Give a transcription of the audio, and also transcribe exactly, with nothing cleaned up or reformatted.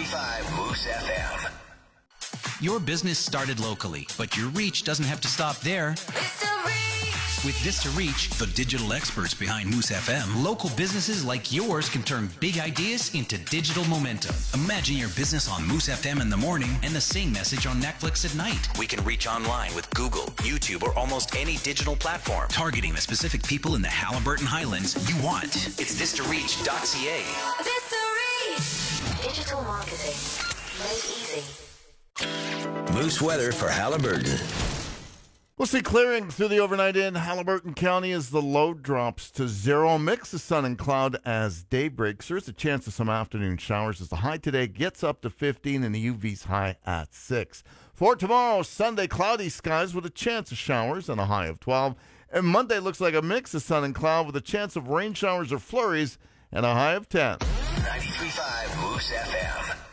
five Moose F M. Your business started locally, but your reach doesn't have to stop there. With Vista Reach, the digital experts behind Moose F M, local businesses like yours can turn big ideas into digital momentum. Imagine your business on Moose F M in the morning and the same message on Netflix at night. We can reach online with Google, YouTube, or almost any digital platform, targeting the specific people in the Halliburton Highlands you want. It's vista reach dot c a. Vista Reach. Digital marketing made easy. Moose weather for Halliburton. We'll see clearing through the overnight in Halliburton County as the low drops to zero. Mix of sun and cloud as day breaks. There's a chance of some afternoon showers as the high today gets up to fifteen and the U V's high at six. For tomorrow, Sunday, cloudy skies with a chance of showers and a high of twelve. And Monday looks like a mix of sun and cloud with a chance of rain showers or flurries and a high of ten. ninety-three point five Moose F M.